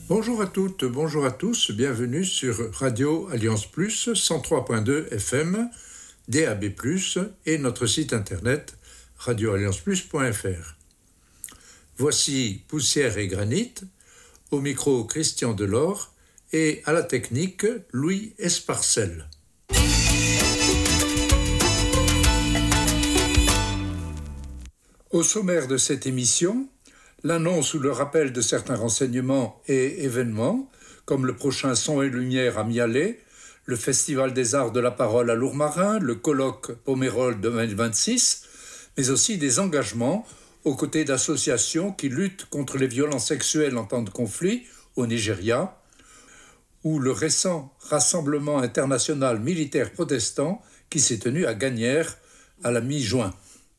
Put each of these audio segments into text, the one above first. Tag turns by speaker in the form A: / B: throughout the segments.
A: Bonjour à toutes, bonjour à tous, bienvenue sur Radio Alliance Plus 103.2 FM, DAB+, et notre site internet radioallianceplus.fr. Voici Poussière et Granit, au micro Christian Delors et à la technique Louis Esparcel. Au sommaire de cette émission, l'annonce ou le rappel de certains renseignements et événements, comme le prochain Son et Lumière à Mialet, le Festival des Arts de la Parole à Lourmarin, le colloque Pomerol 2026, mais aussi des engagements aux côtés d'associations qui luttent contre les violences sexuelles en temps de conflit au Nigeria, ou le récent Rassemblement international militaire protestant qui s'est tenu à Gagnières à la mi-juin.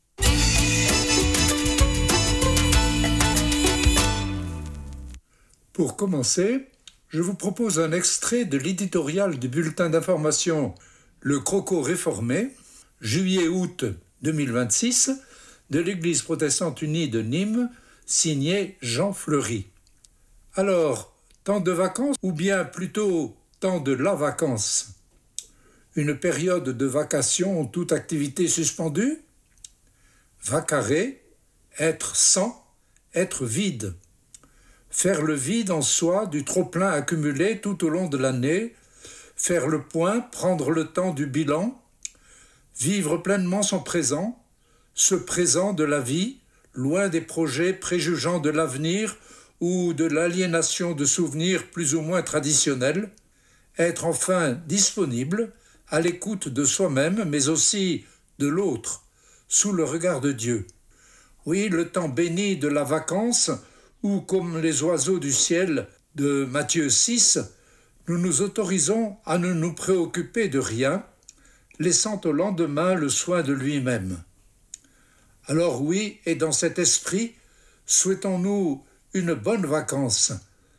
A: Pour commencer, je vous propose un extrait de l'éditorial du bulletin d'information Le Croco réformé, juillet-août 2026, de l'Église protestante unie de Nîmes, signé Jean Fleury. Alors, temps de vacances ou bien plutôt temps de la vacance? Une période de vacation, toute activité suspendue? Vacarer, être sans, être vide. Faire le vide en soi du trop-plein accumulé tout au long de l'année, faire le point, prendre le temps du bilan, vivre pleinement son présent, ce présent de la vie, loin des projets préjugeant de l'avenir ou de l'aliénation de souvenirs plus ou moins traditionnels, être enfin disponible, à l'écoute de soi-même, mais aussi de l'autre, sous le regard de Dieu. Oui, le temps béni de la vacance, où, comme les oiseaux du ciel de Matthieu 6, nous nous autorisons à ne nous préoccuper de rien, laissant au lendemain le soin de lui-même. Alors oui, et dans cet esprit, souhaitons-nous une bonne vacance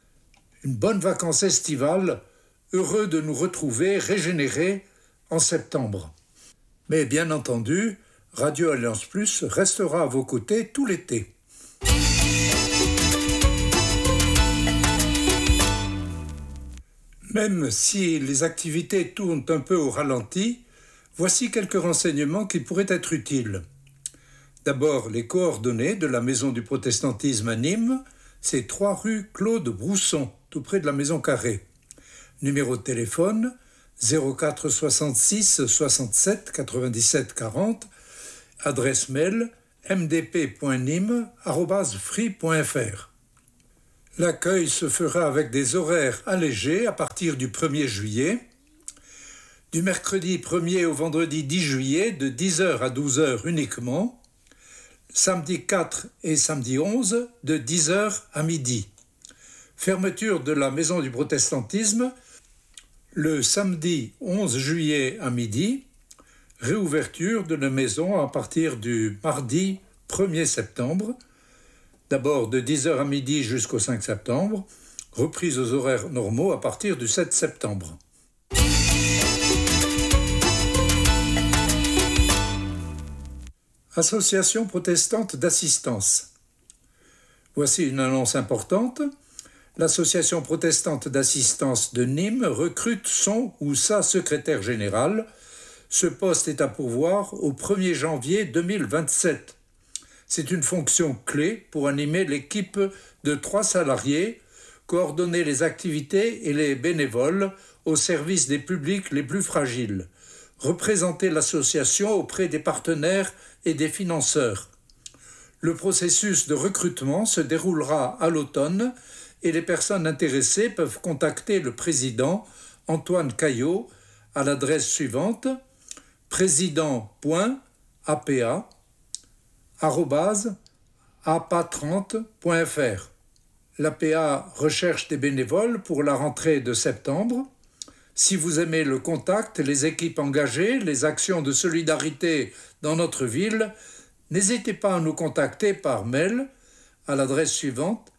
A: estivale, heureux de nous retrouver régénérés en septembre. Mais bien entendu, Radio Alliance Plus restera à vos côtés tout l'été. Même si les activités tournent un peu au ralenti, voici quelques renseignements qui pourraient être utiles. D'abord, les coordonnées de la Maison du Protestantisme à Nîmes, c'est 3 rue Claude Brousson, tout près de la Maison Carrée. Numéro de téléphone 04 66 67 97 40, adresse mail mdp.nîmes@free.fr. L'accueil se fera avec des horaires allégés à partir du 1er juillet, du mercredi 1er au vendredi 10 juillet de 10h à 12h uniquement, samedi 4 et samedi 11 de 10h à midi. Fermeture de la Maison du Protestantisme le samedi 11 juillet à midi, réouverture de la maison à partir du mardi 1er septembre, d'abord de 10h à midi jusqu'au 5 septembre, reprise aux horaires normaux à partir du 7 septembre. Association protestante d'assistance. Voici une annonce importante. L'Association protestante d'assistance de Nîmes recrute son ou sa secrétaire générale. Ce poste est à pourvoir au 1er janvier 2027. C'est une fonction clé pour animer l'équipe de 3 salariés, coordonner les activités et les bénévoles au service des publics les plus fragiles, représenter l'association auprès des partenaires et des financeurs. Le processus de recrutement se déroulera à l'automne et les personnes intéressées peuvent contacter le président Antoine Caillot à l'adresse suivante président.apa@apa30.fr. L'APA recherche des bénévoles pour la rentrée de septembre. Si vous aimez le contact, les équipes engagées, les actions de solidarité dans notre ville, n'hésitez pas à nous contacter par mail à l'adresse suivante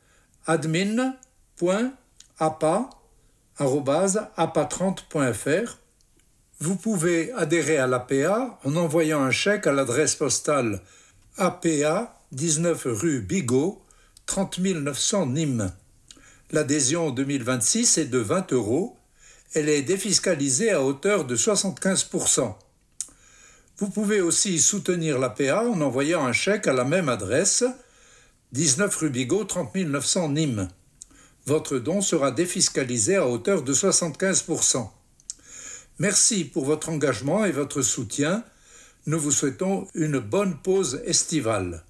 A: admin.apa@apa30.fr. Vous pouvez adhérer à l'APA en envoyant un chèque à l'adresse postale APA 19 rue Bigot, 30 900 Nîmes. L'adhésion en 2026 est de 20 €. Elle est défiscalisée à hauteur de 75%. Vous pouvez aussi soutenir l'APA en envoyant un chèque à la même adresse, 19 rue Bigot, 30 900 Nîmes. Votre don sera défiscalisé à hauteur de 75%. Merci pour votre engagement et votre soutien. Nous vous souhaitons une bonne pause estivale.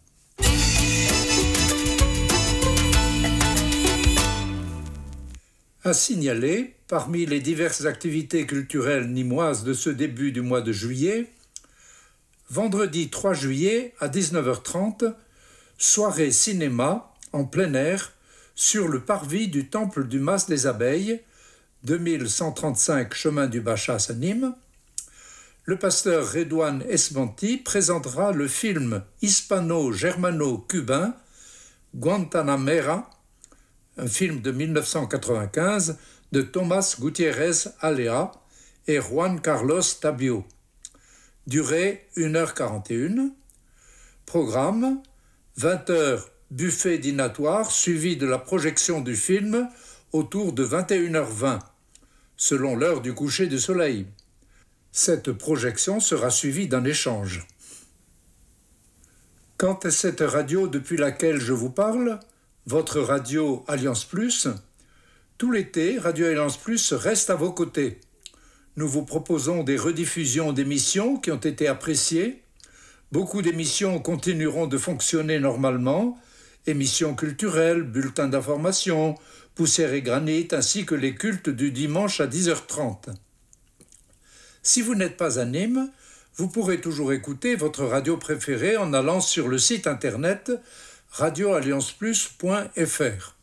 A: À signaler, parmi les diverses activités culturelles nîmoises de ce début du mois de juillet, vendredi 3 juillet à 19h30, soirée cinéma en plein air sur le parvis du Temple du Mas des Abeilles, 2135 chemin du Bachas à Nîmes. Le pasteur Redouane Esbanti présentera le film hispano-germano-cubain Guantanamera, un film de 1995 de Tomás Gutiérrez Alea et Juan Carlos Tabio. Durée 1h41. Programme 20h buffet dînatoire suivi de la projection du film autour de 21h20, selon l'heure du coucher du soleil. Cette projection sera suivie d'un échange. Quant à cette radio depuis laquelle je vous parle, votre radio Alliance Plus, tout l'été, Radio Alliance Plus reste à vos côtés. Nous vous proposons des rediffusions d'émissions qui ont été appréciées. Beaucoup d'émissions continueront de fonctionner normalement, émissions culturelles, bulletins d'information, poussière et granit, ainsi que les cultes du dimanche à 10h30. Si vous n'êtes pas à Nîmes, vous pourrez toujours écouter votre radio préférée en allant sur le site internet radioallianceplus.fr.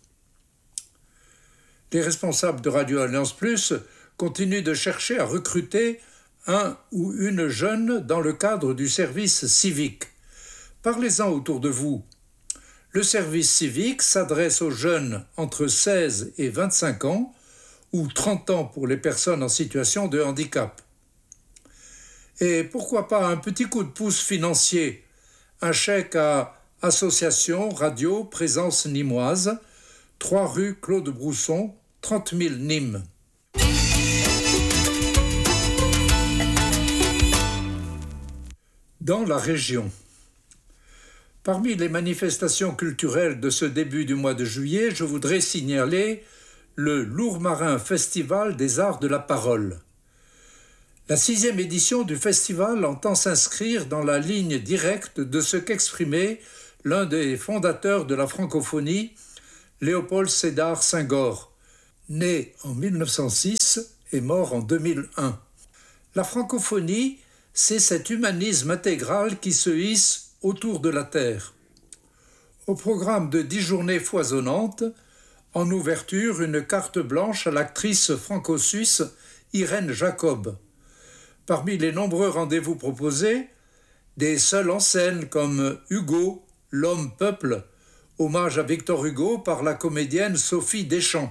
A: Les responsables de Radio Alliance Plus continuent de chercher à recruter un ou une jeune dans le cadre du service civique. Parlez-en autour de vous. Le service civique s'adresse aux jeunes entre 16 et 25 ans ou 30 ans pour les personnes en situation de handicap. Et pourquoi pas un petit coup de pouce financier, un chèque à Association Radio Présence Nîmoise, 3 rue Claude Brousson, 30 000 Nîmes. Dans la région. Parmi les manifestations culturelles de ce début du mois de juillet, je voudrais signaler le Lourmarin Festival des Arts de la Parole. La 6e édition du festival entend s'inscrire dans la ligne directe de ce qu'exprimait l'un des fondateurs de la francophonie, Léopold Sédar Senghor, né en 1906 et mort en 2001. La francophonie, c'est cet humanisme intégral qui se hisse autour de la terre. Au programme de 10 journées foisonnantes, en ouverture, une carte blanche à l'actrice franco-suisse Irène Jacob. Parmi les nombreux rendez-vous proposés, des seuls en scène comme Hugo, l'homme-peuple, hommage à Victor Hugo par la comédienne Sophie Deschamps.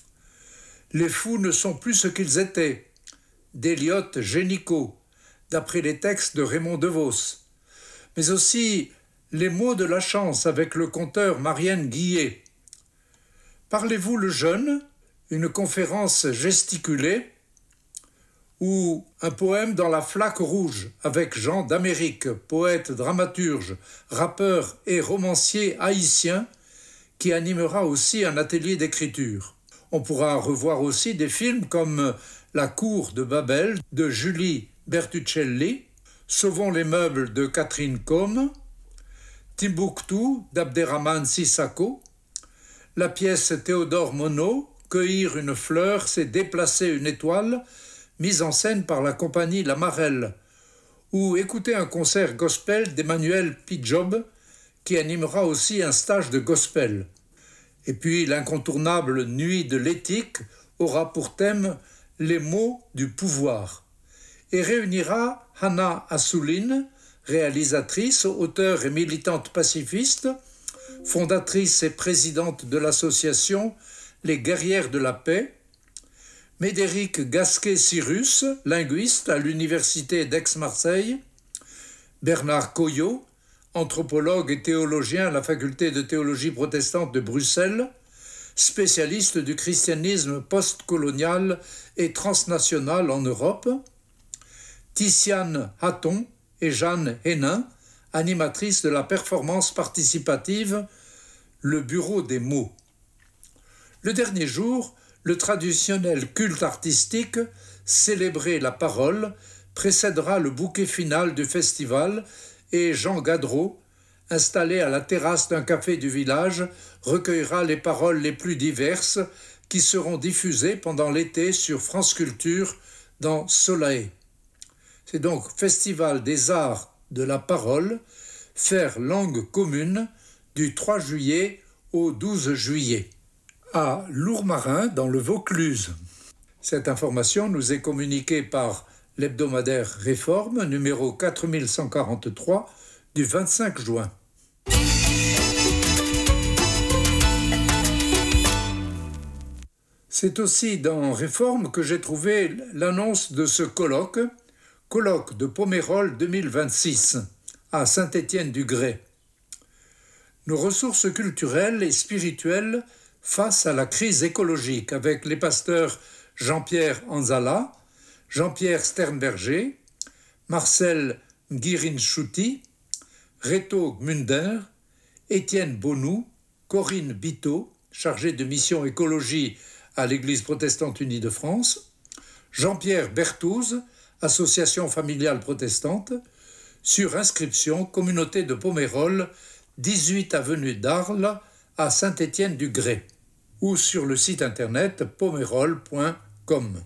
A: Les fous ne sont plus ce qu'ils étaient, d'Eliott Génicaud, d'après les textes de Raymond DeVos, mais aussi Les mots de la chance avec le conteur Marianne Guillet. Parlez-vous le jeune, une conférence gesticulée, ou un poème dans la flaque rouge avec Jean d'Amérique, poète, dramaturge, rappeur et romancier haïtien, qui animera aussi un atelier d'écriture. On pourra revoir aussi des films comme La cour de Babel de Julie Bertuccelli, Sauvons les meubles de Catherine Combe, Timbuktu d'Abderrahmane Sissako, la pièce Théodore Monod, Cueillir une fleur, c'est déplacer une étoile, mise en scène par la compagnie La Marelle, ou écouter un concert gospel d'Emmanuel Pidjob, qui animera aussi un stage de gospel. Et puis l'incontournable Nuit de l'éthique aura pour thème les mots du pouvoir, et réunira Hannah Assouline, réalisatrice, auteure et militante pacifiste, fondatrice et présidente de l'association Les Guerrières de la Paix, Médéric Gasquet-Cyrus, linguiste à l'université d'Aix-Marseille, Bernard Coyot, anthropologue et théologien à la faculté de théologie protestante de Bruxelles, spécialiste du christianisme postcolonial et transnational en Europe, Ticiane Hatton et Jeanne Hénin, animatrices de la performance participative Le Bureau des mots. Le dernier jour, le traditionnel culte artistique, célébrer la parole, précédera le bouquet final du festival et Jean Gadreau, installé à la terrasse d'un café du village, recueillera les paroles les plus diverses qui seront diffusées pendant l'été sur France Culture dans Soleil. C'est donc Festival des Arts de la Parole, faire langue commune, du 3 juillet au 12 juillet. À Lourmarin, dans le Vaucluse. Cette information nous est communiquée par l'hebdomadaire Réforme, numéro 4143, du 25 juin. C'est aussi dans Réforme que j'ai trouvé l'annonce de ce colloque de Pomerol 2026, à Saint-Étienne-du-Grès. Nos ressources culturelles et spirituelles face à la crise écologique, avec les pasteurs Jean-Pierre Anzala, Jean-Pierre Sternberger, Marcel Nguirinshuti, Reto Gmunder, Étienne Bonou, Corinne Biteau, chargée de mission écologie à l'Église protestante unie de France, Jean-Pierre Berthouz, Association familiale protestante, sur inscription, communauté de Pomerol, 18 avenue d'Arles, à Saint-Étienne-du-Grès, ou sur le site internet pomerol.com.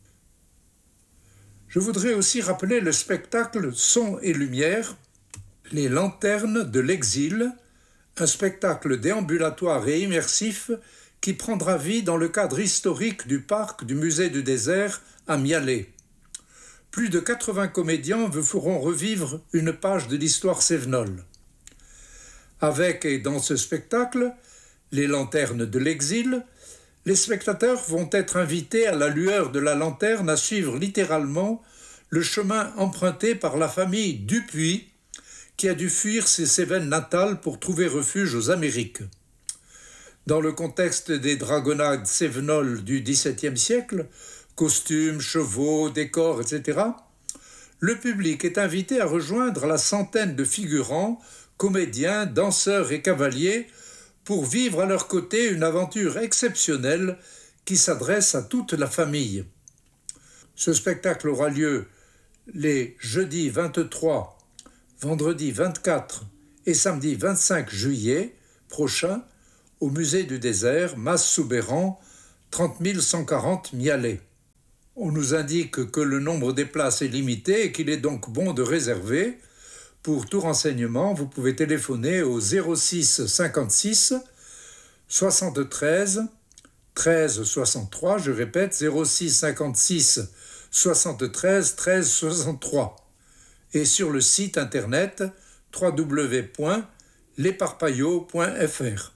A: Je voudrais aussi rappeler le spectacle Son et Lumière, Les Lanternes de l'Exil, un spectacle déambulatoire et immersif qui prendra vie dans le cadre historique du parc du Musée du Désert à Mialet. Plus de 80 comédiens vous feront revivre une page de l'histoire cévenole. Avec et dans ce spectacle, Les Lanternes de l'Exil, les spectateurs vont être invités à la lueur de la lanterne à suivre littéralement le chemin emprunté par la famille Dupuis, qui a dû fuir ses Cévennes natales pour trouver refuge aux Amériques. Dans le contexte des dragonnades cévenoles du XVIIe siècle, costumes, chevaux, décors, etc., le public est invité à rejoindre la centaine de figurants, comédiens, danseurs et cavaliers pour vivre à leur côté une aventure exceptionnelle qui s'adresse à toute la famille. Ce spectacle aura lieu les jeudis 23, vendredi 24 et samedi 25 juillet prochain au Musée du Désert, Mas-Soubeyran, 30 140 Mialet. On nous indique que le nombre des places est limité et qu'il est donc bon de réserver. Pour tout renseignement, vous pouvez téléphoner au 06 56 73 13 63, je répète 06 56 73 13 63, et sur le site internet www.lesparpaillots.fr.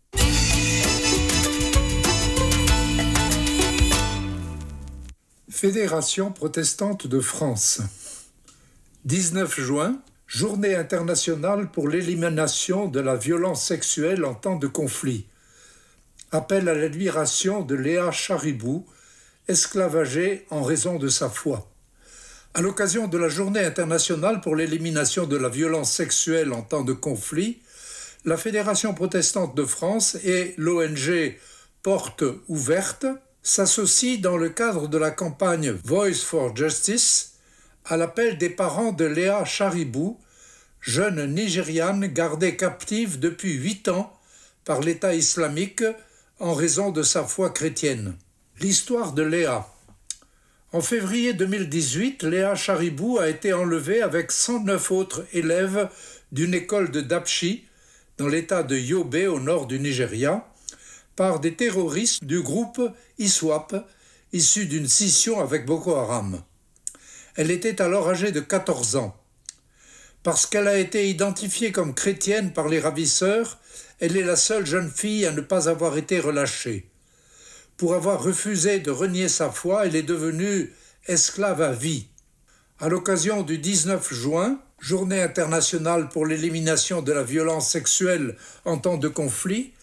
A: Fédération protestante de France. 19 juin, Journée internationale pour l'élimination de la violence sexuelle en temps de conflit. Appel à l'admiration de Léa Charibou, esclavagée en raison de sa foi. À l'occasion de la Journée internationale pour l'élimination de la violence sexuelle en temps de conflit, la Fédération protestante de France et l'ONG Porte Ouverte s'associent dans le cadre de la campagne Voice for Justice à l'appel des parents de Léa Charibou, jeune Nigériane gardée captive depuis 8 ans par l'État islamique en raison de sa foi chrétienne. L'histoire de Léa. En février 2018, Léa Charibou a été enlevée avec 109 autres élèves d'une école de Dapchi, dans l'État de Yobe au nord du Nigeria, par des terroristes du groupe ISWAP, issus d'une scission avec Boko Haram. Elle était alors âgée de 14 ans. Parce qu'elle a été identifiée comme chrétienne par les ravisseurs, elle est la seule jeune fille à ne pas avoir été relâchée. Pour avoir refusé de renier sa foi, elle est devenue esclave à vie. À l'occasion du 19 juin, Journée internationale pour l'élimination de la violence sexuelle en temps de conflit,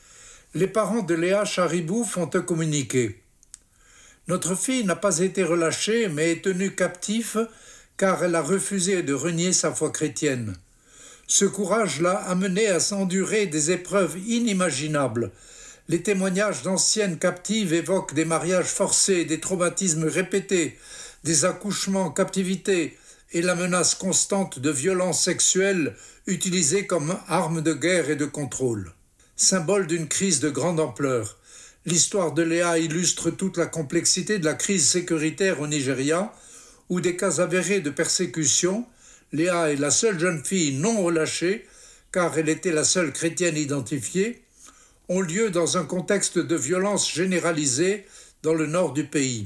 A: Les parents de Léa Charibou font un communiqué. Notre fille n'a pas été relâchée, mais est tenue captive car elle a refusé de renier sa foi chrétienne. Ce courage l'a amenée à s'endurer des épreuves inimaginables. Les témoignages d'anciennes captives évoquent des mariages forcés, des traumatismes répétés, des accouchements en captivité et la menace constante de violences sexuelles utilisées comme arme de guerre et de contrôle. Symbole d'une crise de grande ampleur, l'histoire de Léa illustre toute la complexité de la crise sécuritaire au Nigeria, où des cas avérés de persécution, Léa est la seule jeune fille non relâchée, car elle était la seule chrétienne identifiée, ont lieu dans un contexte de violence généralisée dans le nord du pays.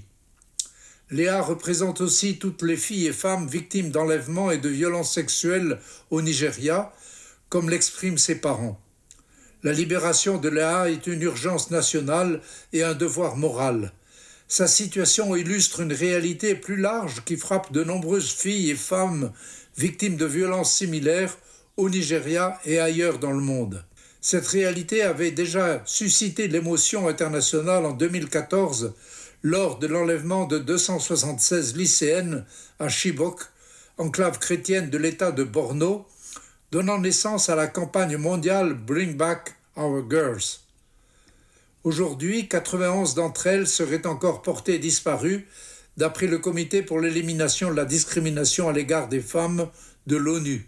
A: Léa représente aussi toutes les filles et femmes victimes d'enlèvements et de violences sexuelles au Nigeria, comme l'expriment ses parents. La libération de Léa est une urgence nationale et un devoir moral. Sa situation illustre une réalité plus large qui frappe de nombreuses filles et femmes victimes de violences similaires au Nigeria et ailleurs dans le monde. Cette réalité avait déjà suscité l'émotion internationale en 2014 lors de l'enlèvement de 276 lycéennes à Chibok, enclave chrétienne de l'État de Borno, donnant naissance à la campagne mondiale Bring Back Our Girls. Aujourd'hui, 91 d'entre elles seraient encore portées disparues, d'après le Comité pour l'élimination de la discrimination à l'égard des femmes de l'ONU.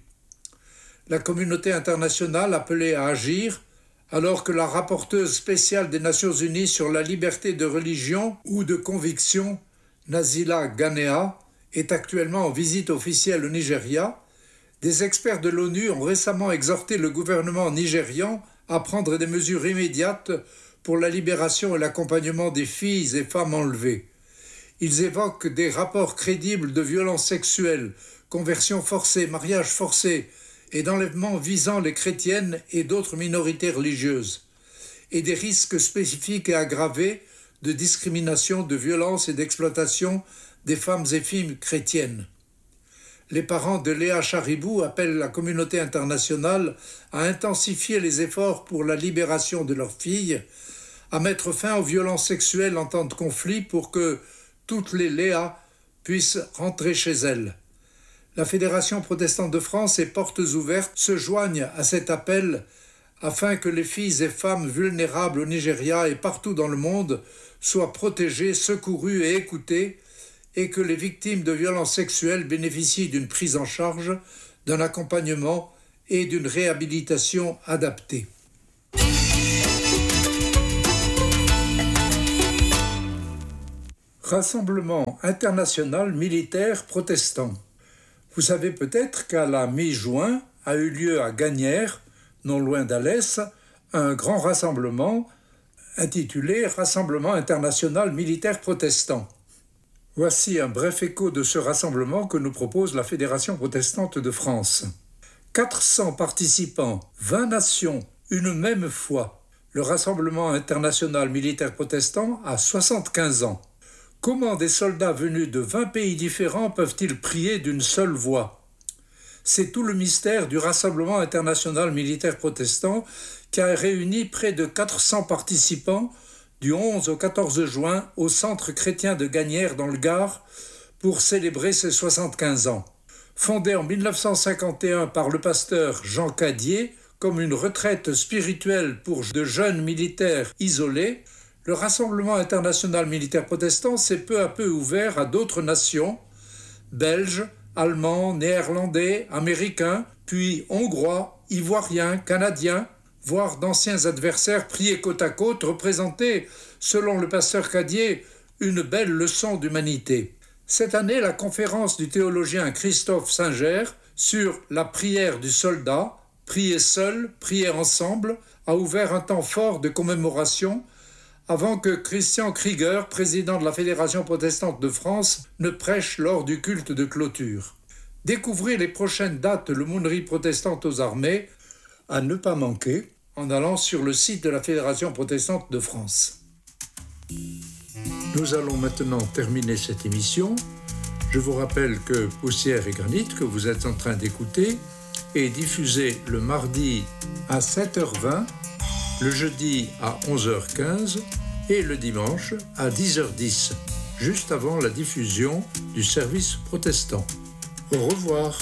A: La communauté internationale appelée à agir, alors que la rapporteuse spéciale des Nations Unies sur la liberté de religion ou de conviction, Nazila Ghanea, est actuellement en visite officielle au Nigeria, des experts de l'ONU ont récemment exhorté le gouvernement nigérian à prendre des mesures immédiates pour la libération et l'accompagnement des filles et femmes enlevées. Ils évoquent des rapports crédibles de violences sexuelles, conversions forcées, mariages forcés et d'enlèvements visant les chrétiennes et d'autres minorités religieuses, et des risques spécifiques et aggravés de discrimination, de violence et d'exploitation des femmes et filles chrétiennes. Les parents de Léa Charibou appellent la communauté internationale à intensifier les efforts pour la libération de leurs filles, à mettre fin aux violences sexuelles en temps de conflit pour que toutes les Léa puissent rentrer chez elles. La Fédération protestante de France et Portes ouvertes se joignent à cet appel afin que les filles et femmes vulnérables au Nigeria et partout dans le monde soient protégées, secourues et écoutées, et que les victimes de violences sexuelles bénéficient d'une prise en charge, d'un accompagnement et d'une réhabilitation adaptée. Rassemblement international militaire protestant. Vous savez peut-être qu'à la mi-juin a eu lieu à Gagnières, non loin d'Alès, un grand rassemblement intitulé Rassemblement international militaire protestant. Voici un bref écho de ce rassemblement que nous propose la Fédération protestante de France. 400 participants, 20 nations, une même foi. Le Rassemblement international militaire protestant a 75 ans. Comment des soldats venus de 20 pays différents peuvent-ils prier d'une seule voix ? C'est tout le mystère du Rassemblement international militaire protestant qui a réuni près de 400 participants du 11 au 14 juin au Centre chrétien de Gagnières dans le Gard pour célébrer ses 75 ans. Fondé en 1951 par le pasteur Jean Cadier comme une retraite spirituelle pour de jeunes militaires isolés, le Rassemblement international militaire protestant s'est peu à peu ouvert à d'autres nations, belges, allemands, néerlandais, américains, puis hongrois, ivoiriens, canadiens, voire d'anciens adversaires priés côte à côte, représentés, selon le pasteur Cadier, une belle leçon d'humanité. Cette année, la conférence du théologien Christophe Singer sur la prière du soldat, prier seul, prier ensemble, a ouvert un temps fort de commémoration avant que Christian Krieger, président de la Fédération protestante de France, ne prêche lors du culte de clôture. Découvrez les prochaines dates de l'aumônerie protestante aux armées, à ne pas manquer, en allant sur le site de la Fédération protestante de France. Nous allons maintenant terminer cette émission. Je vous rappelle que Poussière et Granit, que vous êtes en train d'écouter, est diffusé le mardi à 7h20 le jeudi à 11h15 et le dimanche à 10h10, juste avant la diffusion du service protestant. Au revoir.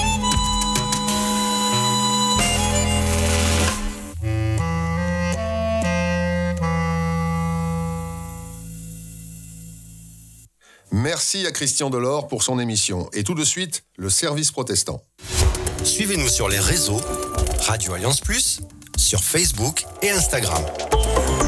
B: Merci à Christian Delors pour son émission. Et tout de suite, le service protestant.
C: Suivez-nous sur les réseaux, Radio Alliance Plus, sur Facebook et Instagram.